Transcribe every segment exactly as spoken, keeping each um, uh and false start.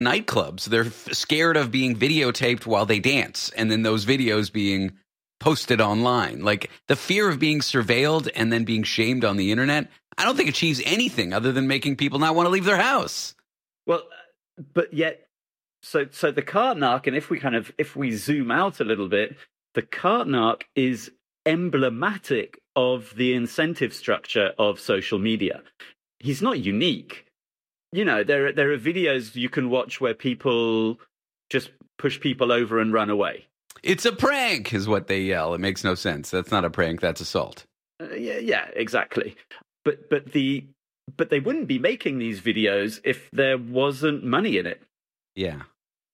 nightclubs. They're f- scared of being videotaped while they dance, and then those videos being posted online. Like, the fear of being surveilled and then being shamed on the internet, I don't think achieves anything other than making people not want to leave their house. Well, but yet, so so the cart narc, and if we kind of if we zoom out a little bit, the cart narc is emblematic of the incentive structure of social media. He's not unique. You know, there there are videos you can watch where people just push people over and run away. It's a prank, is what they yell. It makes no sense. That's not a prank. That's assault. Uh, yeah, yeah, exactly. But but the but they wouldn't be making these videos if there wasn't money in it. Yeah.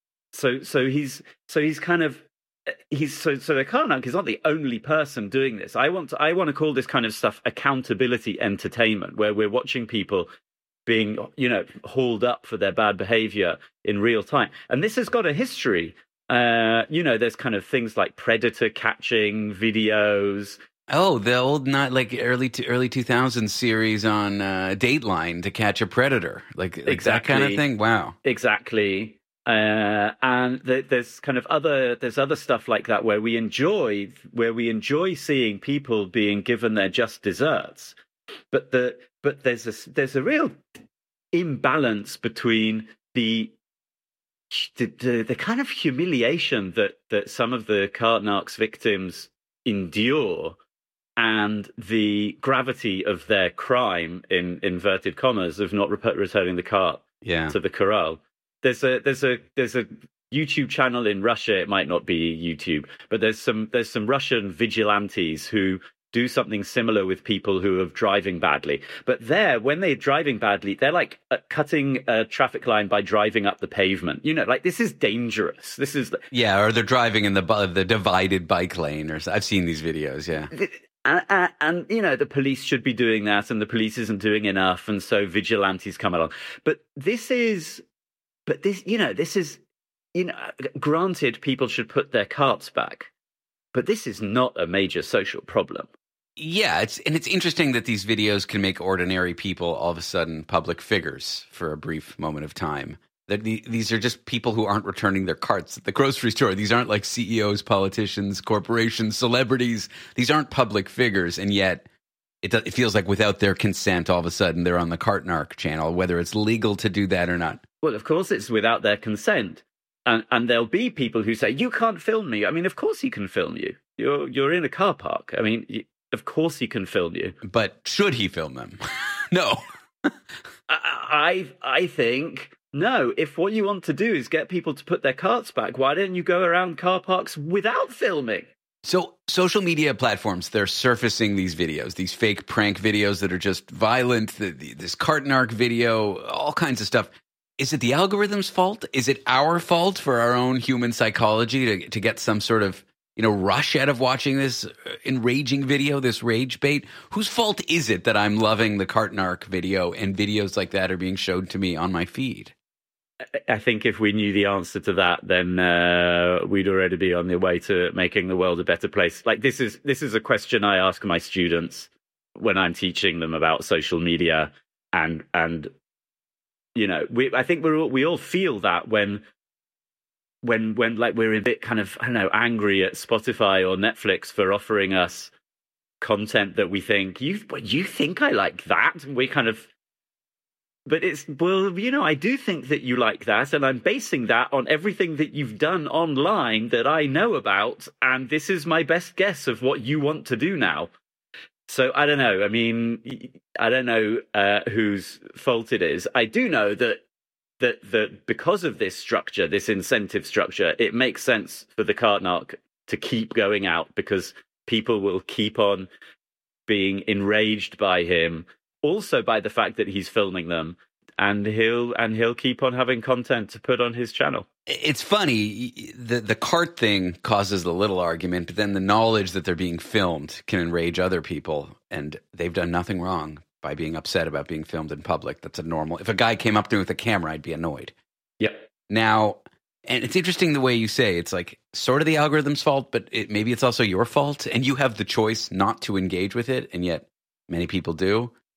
So so he's so he's kind of he's so so the cart narc is not the only person doing this. I want to, I want to call this kind of stuff accountability entertainment, where we're watching people being, you know, hauled up for their bad behavior in real time. And this has got a history. Uh, you know, there's kind of things like predator catching videos. Oh, the old, not like early to early two thousands series on uh, Dateline, To Catch a Predator, like, like exactly. that kind of thing. Wow, exactly. Uh, and th- there's kind of other there's other stuff like that where we enjoy where we enjoy seeing people being given their just desserts, but the but there's a there's a real imbalance between the the, the, the kind of humiliation that that some of the cart narcs victims endure, and the gravity of their crime, in inverted commas, of not re- returning the cart yeah. to the corral. There's a there's a there's a YouTube channel in Russia. It might not be YouTube, but there's some there's some Russian vigilantes who do something similar with people who are driving badly. But there, when they're driving badly, they're like uh, cutting a traffic line by driving up the pavement. You know, like, this is dangerous. This is yeah, or they're driving in the the divided bike lane. Or I've seen these videos. Yeah. And, and, and, you know, the police should be doing that, and the police isn't doing enough, and so vigilantes come along. But this is, but this, you know, this is, you know, granted, people should put their carts back, but this is not a major social problem. Yeah, it's and it's interesting that these videos can make ordinary people all of a sudden public figures for a brief moment of time. That the, these are just people who aren't returning their carts at the grocery store. These aren't like C E Os, politicians, corporations, celebrities. These aren't public figures, and yet it it feels like without their consent, all of a sudden they're on the Cart Narc channel, whether it's legal to do that or not. Well, of course it's without their consent, and and there'll be people who say, "You can't film me." I mean, of course he can film you. You're you're in a car park. I mean, of course he can film you. But should he film them? No. I I think. No, if what you want to do is get people to put their carts back, why don't you go around car parks without filming? So social media platforms, they're surfacing these videos, these fake prank videos that are just violent, the, the, this Cart Narc video, all kinds of stuff. Is it the algorithm's fault? Is it our fault for our own human psychology to, to get some sort of, you know, rush out of watching this enraging video, this rage bait? Whose fault is it that I'm loving the Cart Narc video and videos like that are being showed to me on my feed? I think if we knew the answer to that, then uh, we'd already be on the way to making the world a better place. Like, this is this is a question I ask my students when I'm teaching them about social media, and and you know, we I think we're all, we all feel that when when when like we're a bit kind of, I don't know, angry at Spotify or Netflix for offering us content that we think you you think I like that, and we kind of. But it's, well, you know, I do think that you like that, and I'm basing that on everything that you've done online that I know about, and this is my best guess of what you want to do now. So I don't know. I mean, I don't know uh, whose fault it is. I do know that that that because of this structure, this incentive structure, it makes sense for the Cart Narc to keep going out, because people will keep on being enraged by him. Also by the fact that he's filming them, and he'll and he'll keep on having content to put on his channel. It's funny, the the cart thing causes the little argument, but then the knowledge that they're being filmed can enrage other people, and they've done nothing wrong by being upset about being filmed in public. That's a normal. If a guy came up to me with a camera, I'd be annoyed. Yeah. Now, and it's interesting the way you say it's like sort of the algorithm's fault, but it, maybe it's also your fault, and you have the choice not to engage with it, and yet many people do.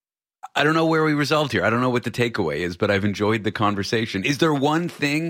I don't know where we resolved here. I don't know what the takeaway is, but I've enjoyed the conversation. Is there one thing